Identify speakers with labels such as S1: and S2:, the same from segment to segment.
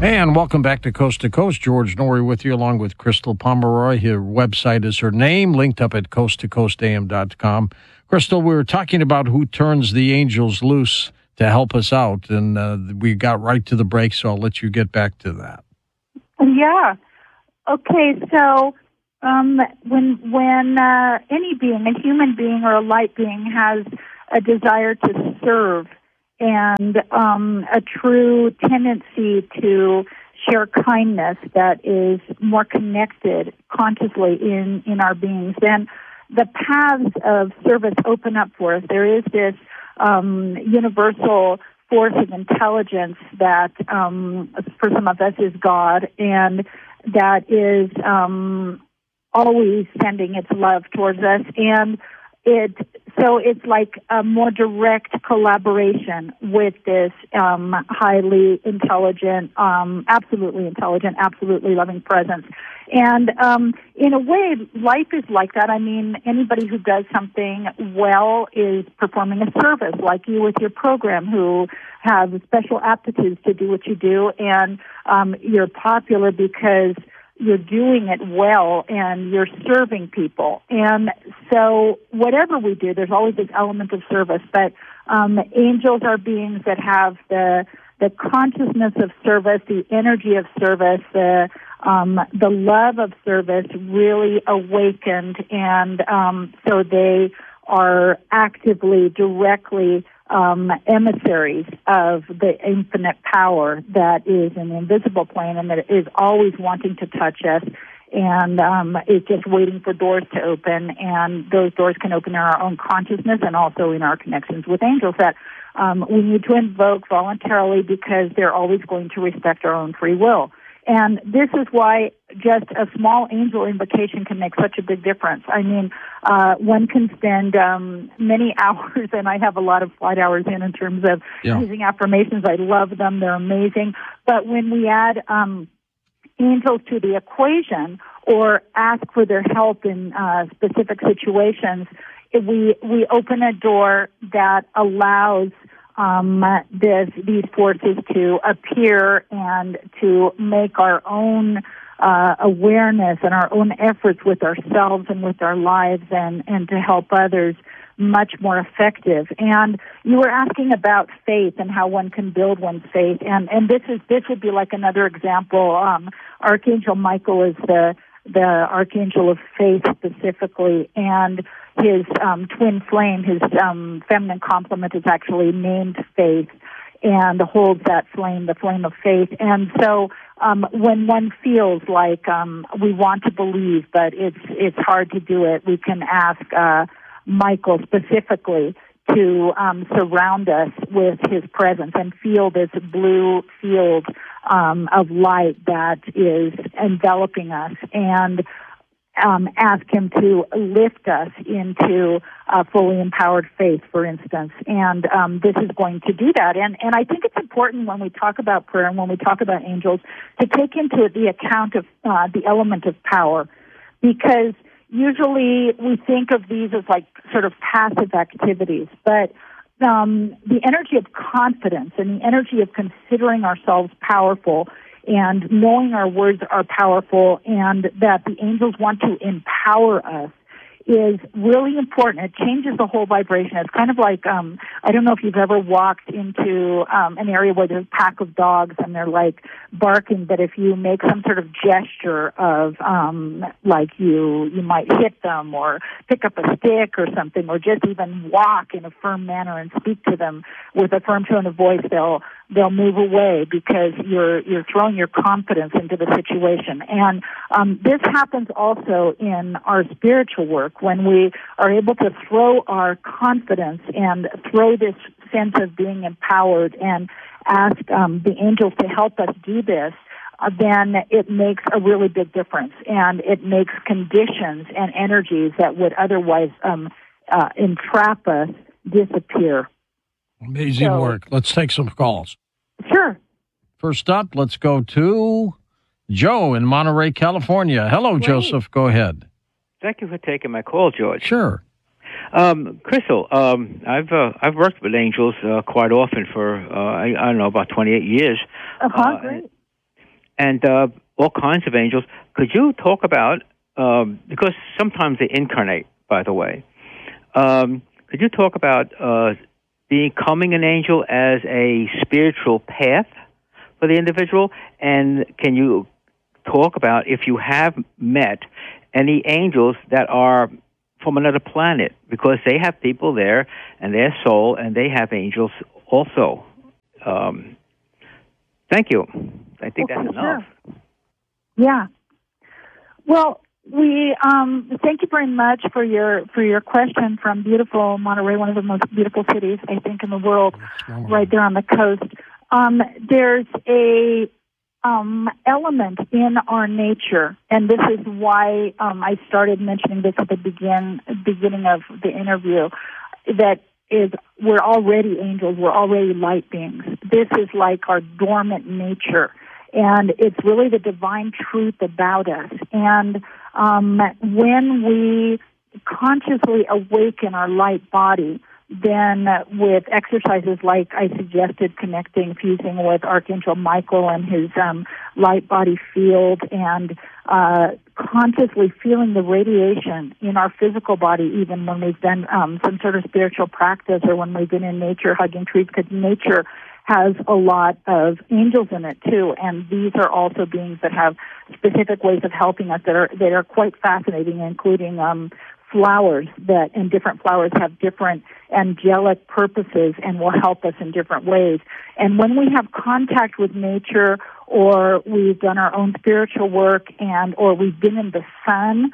S1: And welcome back to Coast. George Norrie with you, along with Crystal Pomeroy. Her website is her name, linked up at coasttocoastam.com. Crystal, we were talking about who turns the angels loose to help us out, and we got right to the break, so I'll let you get back to that.
S2: Yeah. Okay, so when any being, a human being or a light being, has a desire to serve and a true tendency to share kindness that is more connected consciously in our beings, then the paths of service open up for us. There is this universal force of intelligence that for some of us is God, and that is always sending its love towards us, and it's like a more direct collaboration with this highly intelligent, absolutely loving presence. And in a way, life is like that. I mean, anybody who does something well is performing a service, like you with your program, who have special aptitudes to do what you do, and you're popular because you're doing it well and you're serving people. And so whatever we do, there's always this element of service. But angels are beings that have the consciousness of service, the energy of service, the love of service really awakened, and so they are actively, directly emissaries of the infinite power that is in the invisible plane and that is always wanting to touch us, and is just waiting for doors to open, and those doors can open in our own consciousness and also in our connections with angels that we need to invoke voluntarily, because they're always going to respect our own free will. And this is why just a small angel invocation can make such a big difference. I mean, one can spend many hours, and I have a lot of flight hours in terms of using affirmations. I love them. They're amazing. But when we add angels to the equation or ask for their help in specific situations, we open a door that allows these forces to appear and to make our own awareness and our own efforts with ourselves and with our lives and to help others much more effective. And you were asking about faith and how one can build one's faith, and this would be like another example. Archangel Michael is the archangel of faith specifically, and his twin flame, his feminine complement, is actually named Faith, and holds that flame, the flame of faith. And so when one feels like we want to believe, but it's hard to do it, we can ask Michael specifically to surround us with his presence and feel this blue field of light that is enveloping us, and ask him to lift us into fully empowered faith, for instance. And this is going to do that. And I think it's important when we talk about prayer and when we talk about angels to take into the account of the element of power, because usually we think of these as like sort of passive activities, but the energy of confidence and the energy of considering ourselves powerful and knowing our words are powerful and that the angels want to empower us is really important. It changes the whole vibration. It's kind of like, I don't know if you've ever walked into an area where there's a pack of dogs and they're like barking, but if you make some sort of gesture of like you might hit them or pick up a stick or something, or just even walk in a firm manner and speak to them with a firm tone of voice, they'll move away because you're throwing your confidence into the situation. And this happens also in our spiritual work when we are able to throw our confidence and throw this sense of being empowered and ask the angels to help us do this. Then it makes a really big difference, and it makes conditions and energies that would otherwise entrap us disappear.
S1: Amazing work. Let's take some calls.
S2: Sure.
S1: First up, let's go to Joe in Monterey, California. Hello,
S3: Great.
S1: Joseph. Go ahead.
S3: Thank you for taking my call, George.
S1: Sure.
S3: Crystal, I've worked with angels quite often for I don't know, about 28 years.
S2: Great.
S3: and all kinds of angels. Could you talk about, because sometimes they incarnate, by the way, could you talk about becoming an angel as a spiritual path for the individual? And can you talk about if you have met any angels that are from another planet, because they have people there and their soul, and they have angels also. Thank you. I think that's enough.
S2: Sure. Yeah. Well, we thank you very much for your question from beautiful Monterey, one of the most beautiful cities I think in the world, right there on the coast. There's a element in our nature, and this is why I started mentioning this at the beginning of the interview, that is, we're already angels, we're already light beings. This is like our dormant nature, and it's really the divine truth about us. And when we consciously awaken our light body, then with exercises like I suggested, fusing with Archangel Michael and his light body field, and consciously feeling the radiation in our physical body, even when we've done some sort of spiritual practice or when we've been in nature, hugging trees, because nature has a lot of angels in it too, and these are also beings that have specific ways of helping us that are quite fascinating, including flowers, and different flowers have different angelic purposes and will help us in different ways. And when we have contact with nature, or we've done our own spiritual work, or we've been in the sun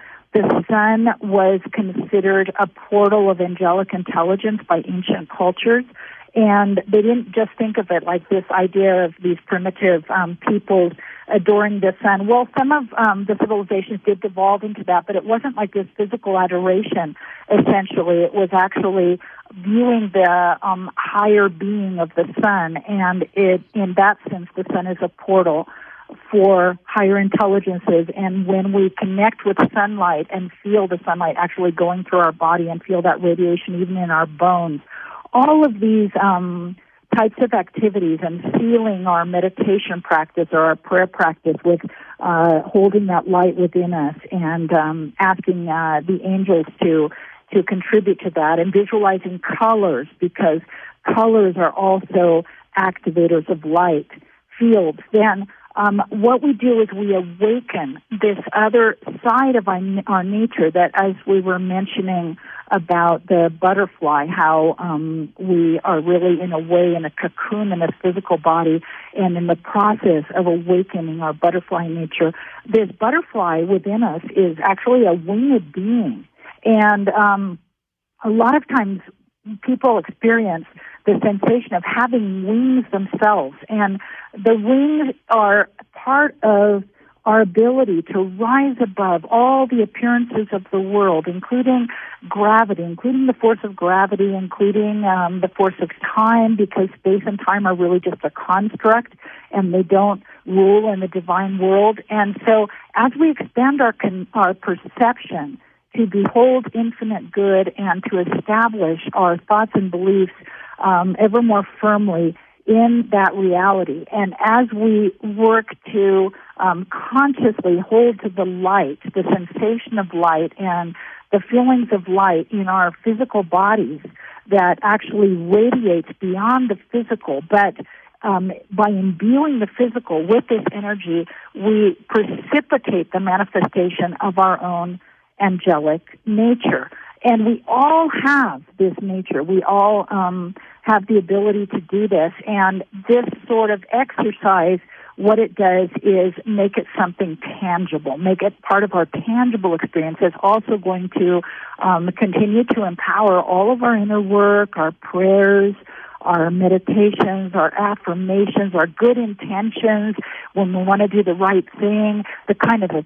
S2: was considered a portal of angelic intelligence by ancient cultures. And they didn't just think of it like this idea of these primitive peoples adoring the sun. Well, some of the civilizations did devolve into that, but it wasn't like this physical adoration, essentially. It was actually viewing the higher being of the sun, and in that sense, the sun is a portal for higher intelligences. And when we connect with sunlight and feel the sunlight actually going through our body and feel that radiation even in our bones, all of these types of activities, and feeling our meditation practice or our prayer practice with holding that light within us, and asking the angels to contribute to that, and visualizing colors, because colors are also activators of light fields, then what we do is we awaken this other side of our nature that, as we were mentioning about the butterfly, how we are really in a way in a cocoon in a physical body, and in the process of awakening our butterfly nature, this butterfly within us is actually a winged being. And a lot of times people experience the sensation of having wings themselves, and the wings are part of our ability to rise above all the appearances of the world, including gravity, including the force of gravity, including the force of time, because space and time are really just a construct, and they don't rule in the divine world. And so as we expand our perception to behold infinite good and to establish our thoughts and beliefs ever more firmly in that reality, and as we work to consciously hold to the light, the sensation of light, and the feelings of light in our physical bodies that actually radiates beyond the physical, but by imbuing the physical with this energy, we precipitate the manifestation of our own angelic nature. And we all have this nature. We all have the ability to do this. And this sort of exercise, what it does is make it something tangible, make it part of our tangible experience. It's also going to continue to empower all of our inner work, our prayers, our meditations, our affirmations, our good intentions, when we want to do the right thing, the kind of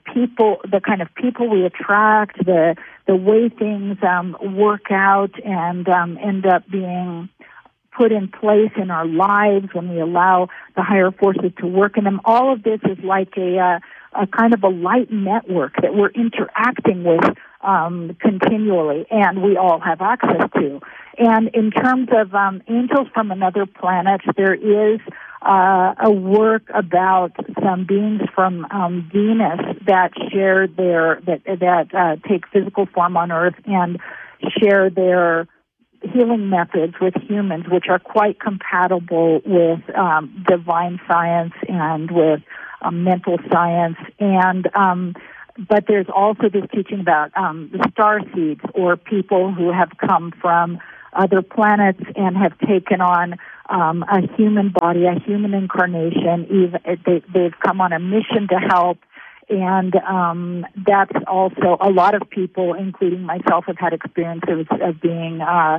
S2: people we attract, the way things work out and end up being put in place in our lives when we allow the higher forces to work in them. All of this is like a kind of a light network that we're interacting with continually, and we all have access to. And in terms of angels from another planet, there is a work about some beings from Venus that share that take physical form on Earth and share their healing methods with humans, which are quite compatible with divine science and with mental science. And but there's also this teaching about the star seeds, or people who have come from other planets and have taken on a human body, a human incarnation. They've come on a mission to help. And that's also, a lot of people, including myself, have had experiences of being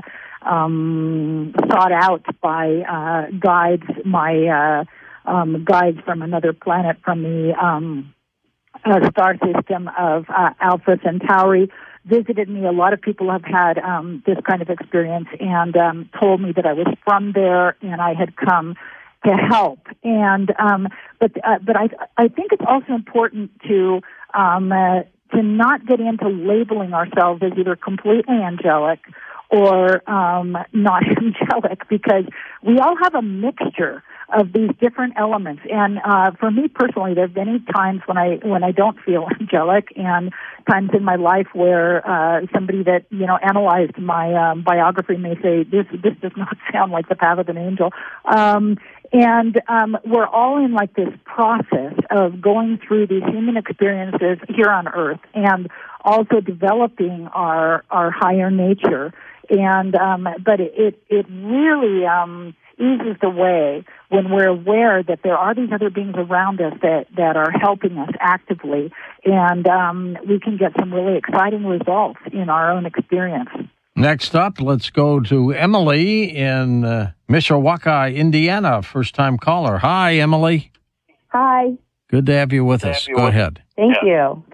S2: sought out by guides, my guides from another planet, from the star system of Alpha Centauri, visited me. A lot of people have had this kind of experience and told me that I was from there and I had come to help. And but I think it's also important to not get into labeling ourselves as either completely angelic or not angelic, because we all have a mixture of these different elements. And for me personally, there have been times when I don't feel angelic, and times in my life where somebody that analyzed my biography may say this does not sound like the path of an angel. And we're all in like this process of going through these human experiences here on Earth, and also developing our higher nature. And but it really eases the way when we're aware that there are these other beings around us that are helping us actively, and we can get some really exciting results in our own experience.
S1: Next up, let's go to Emily in Mishawaka, Indiana. First-time caller. Hi, Emily.
S4: Hi.
S1: Good to have you with us. Go ahead.
S4: Thank you.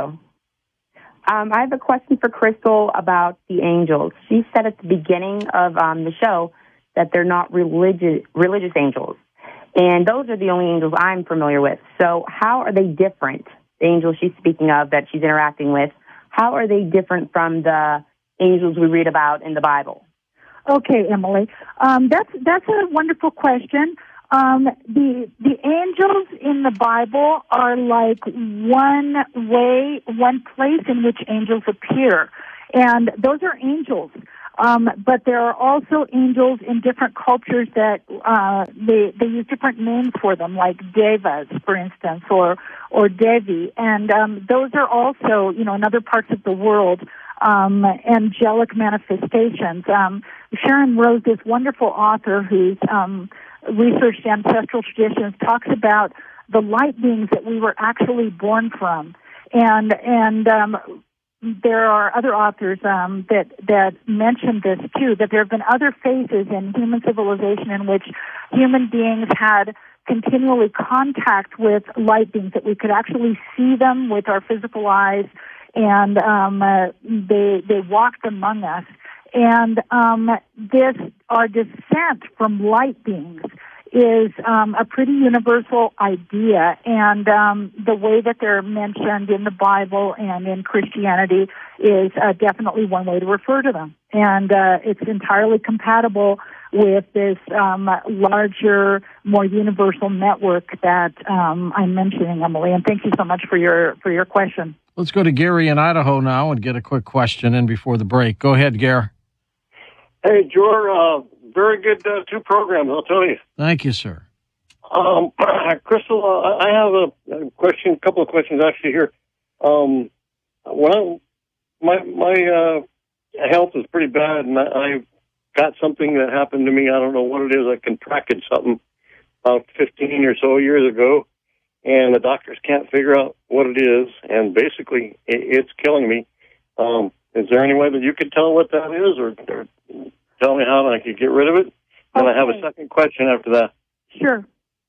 S4: I have a question for Crystal about the angels. She said at the beginning of the show that they're not religious angels, and those are the only angels I'm familiar with. So how are they different, the angels she's speaking of that she's interacting with? How are they different from the angels we read about in the Bible?
S2: Okay, Emily, that's a wonderful question. The angels in the Bible are like one place in which angels appear, and those are angels. But there are also angels in different cultures that they use different names for them, like devas, for instance, or Devi, and those are also, in other parts of the world, angelic manifestations. Sharon Rose, this wonderful author who's researched ancestral traditions, talks about the light beings that we were actually born from, and there are other authors that mention this too, that there have been other phases in human civilization in which human beings had continually contact with light beings, that we could actually see them with our physical eyes, and they walked among us. And our descent from light beings is a pretty universal idea, and the way that they're mentioned in the Bible and in Christianity is definitely one way to refer to them. And it's entirely compatible with this larger, more universal network that I'm mentioning, Emily. And thank you so much for your question.
S1: Let's go to Gary in Idaho now and get a quick question in before the break. Go ahead, Gary.
S5: Hey, Jor, very good two programs, I'll tell you.
S1: Thank you, sir.
S5: Crystal, I have a couple of questions actually here. My health is pretty bad, and I got something that happened to me. I don't know what it is. I contracted something about 15 or so years ago, and the doctors can't figure out what it is, and basically it's killing me. Is there any way that you could tell what that is, or tell me how I could get rid of it? And I have a second question after that.
S2: Sure.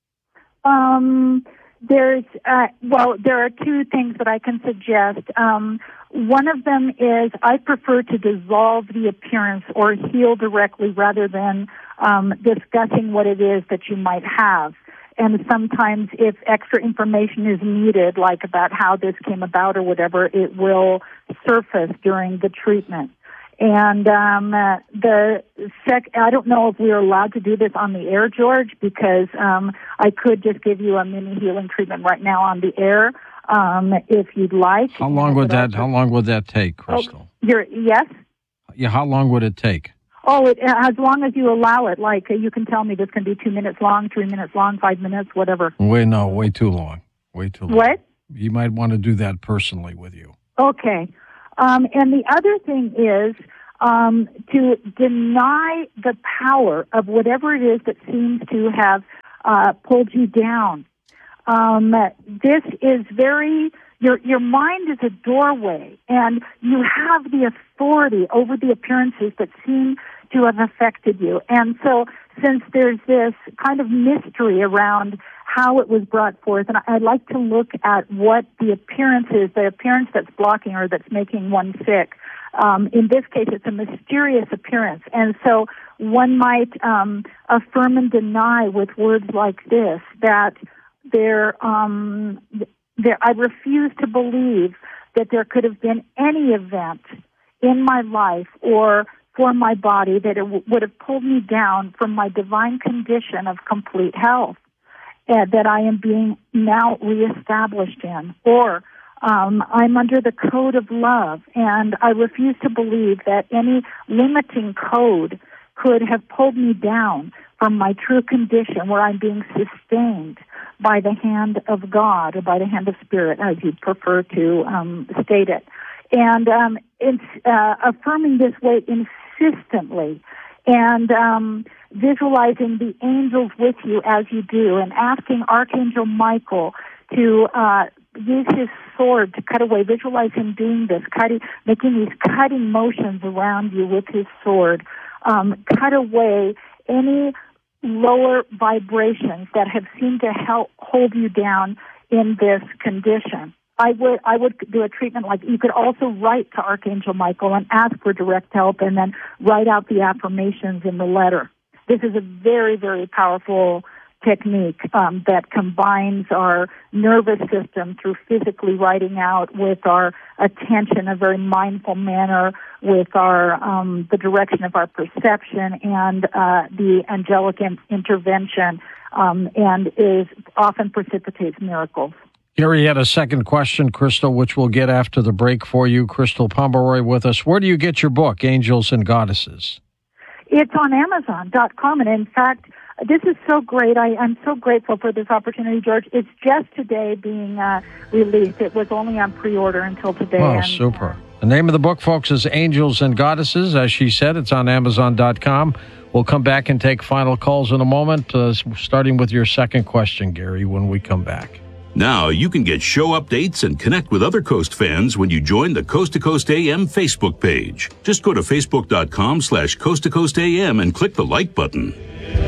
S2: There are two things that I can suggest. One of them is I prefer to dissolve the appearance or heal directly rather than discussing what it is that you might have. And sometimes if extra information is needed, like about how this came about or whatever, it will surface during the treatment. And I don't know if we are allowed to do this on the air, George, because I could just give you a mini healing treatment right now on the air, if you'd like.
S1: How long would that take, Crystal?
S2: Yes?
S1: Yeah, how long would it take?
S2: Oh, as long as you allow it. Like, you can tell me this can be 2 minutes long, 3 minutes long, 5 minutes, whatever.
S1: Way too long. Way too long.
S2: What?
S1: You might want to do that personally with you.
S2: Okay. And the other thing is to deny the power of whatever it is that seems to have pulled you down. This is your mind is a doorway, and you have the authority over the appearances that seem to have affected you. And so since there's this kind of mystery around how it was brought forth, and I'd like to look at what the appearance is, the appearance that's blocking or that's making one sick. In this case, it's a mysterious appearance. And so one might affirm and deny with words like this, that I refuse to believe that there could have been any event in my life or for my body that it would have pulled me down from my divine condition of complete health that I am being now reestablished in. Or I'm under the code of love, and I refuse to believe that any limiting code could have pulled me down from my true condition where I'm being sustained by the hand of God or by the hand of Spirit, as you prefer to state it. And it's affirming this way insistently and visualizing the angels with you as you do, and asking Archangel Michael to use his sword to cut away. Visualize him doing this, making these cutting motions around you with his sword. Cut away any lower vibrations that have seemed to hold you down in this condition. I would do a treatment like, you could also write to Archangel Michael and ask for direct help, and then write out the affirmations in the letter. This is a very, very powerful technique that combines our nervous system through physically writing out with our attention in a very mindful manner, with our the direction of our perception and the angelic intervention, and often precipitates miracles.
S1: Gary had a second question, Crystal, which we'll get after the break for you. Crystal Pomeroy with us. Where do you get your book, Angels and Goddesses?
S2: It's on Amazon.com, and in fact, this is so great. I'm so grateful for this opportunity, George. It's just today being released. It was only on pre-order until today.
S1: Oh, super. The name of the book, folks, is Angels and Goddesses. As she said, it's on Amazon.com. We'll come back and take final calls in a moment, starting with your second question, Gary, when we come back.
S6: Now you can get show updates and connect with other Coast fans when you join the Coast to Coast AM Facebook page. Just go to facebook.com/Coast to Coast AM and click the like button.